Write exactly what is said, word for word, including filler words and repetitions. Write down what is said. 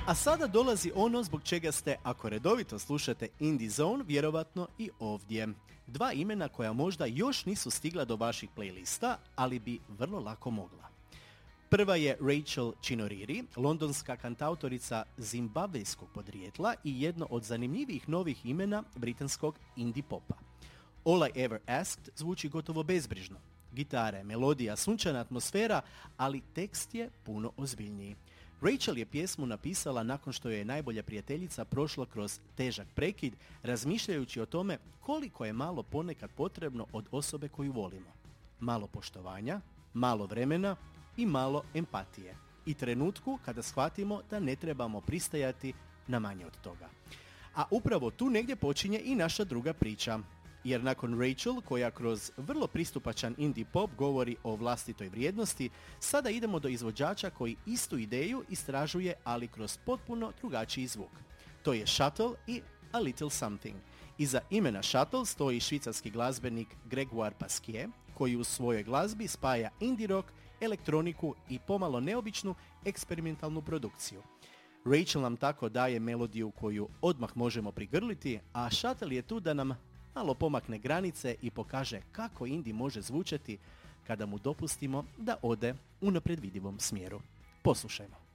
A sada dolazi ono zbog čega ste, ako redovito slušate Indie Zone, vjerovatno i ovdje. Dva imena koja možda još nisu stigla do vaših playlista, ali bi vrlo lako mogla. Prva je Rachel Chinoriri, londonska kantautorica zimbabvejskog podrijetla i jedno od zanimljivijih novih imena britanskog indie popa. All I Ever Asked zvuči gotovo bezbrižno. Gitare, melodija, sunčana atmosfera, ali tekst je puno ozbiljniji. Rachel je pjesmu napisala nakon što je najbolja prijateljica prošla kroz težak prekid, razmišljajući o tome koliko je malo ponekad potrebno od osobe koju volimo. Malo poštovanja, malo vremena i malo empatije. I trenutku kada shvatimo da ne trebamo pristajati na manje od toga. A upravo tu negdje počinje i naša druga priča. Jer nakon Rachel, koja kroz vrlo pristupačan indie pop govori o vlastitoj vrijednosti, sada idemo do izvođača koji istu ideju istražuje, ali kroz potpuno drugačiji zvuk. To je Shuttle i A Little Something. Iza imena Shuttle stoji švicarski glazbenik Gregoire Pasquier, koji u svojoj glazbi spaja indie rock, elektroniku i pomalo neobičnu eksperimentalnu produkciju. Rachel nam tako daje melodiju koju odmah možemo prigrliti, a Shuttle je tu da nam malo pomakne granice i pokaže kako indie može zvučati kada mu dopustimo da ode u nepredvidivom smjeru. Poslušajmo.